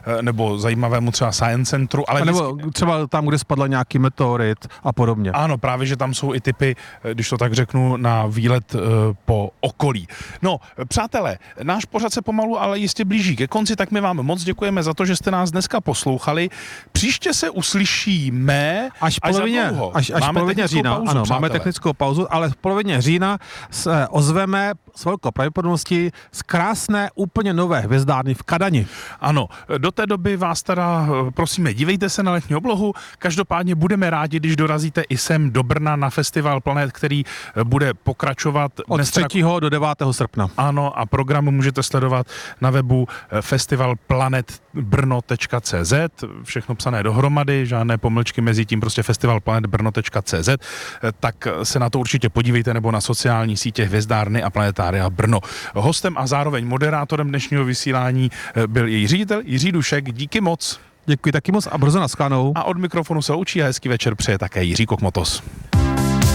nebo zajímavému třeba Science Centru. Ale nebo třeba tam, kde spadla nějaký meteorit a podobně. Ano, právě, že tam jsou i typy, když to tak řeknu, na výlet po okolí. No, přátelé, náš pořad se pomalu, ale jistě blíží ke konci, tak my vám moc děkujeme za to, že jste nás dneska poslouchali. Příště se uslyšíme až v polovině října. Pauzu, ano, přátelé. Máme technickou pauzu, ale v polovině října se ozveme s velkou pravděpodobností z krásné, úplně nové hvězdárny v Kadani. Ano, do té doby vás teda prosíme, dívejte se na letní oblohu. Každopádně budeme rádi, když dorazíte i sem do Brna na Festival Planet, který bude pokračovat od 3. do 9. srpna. Ano, a program můžete sledovat na webu festivalplanetbrno.cz, všechno psané dohromady, žádné pomlčky mezi tím, prostě festivalplanetbrno.cz, tak se na to určitě podívejte, nebo na sociální sítě Hvězdárny a Planetária Brno. Hostem a zároveň moderátorem dnešního vysílání byl její ředitel Jiří Dušek. Díky moc. Děkuji taky moc a brzo naschledanou. A od mikrofonu se loučí a hezký večer přeje také Jiří Kokmotos.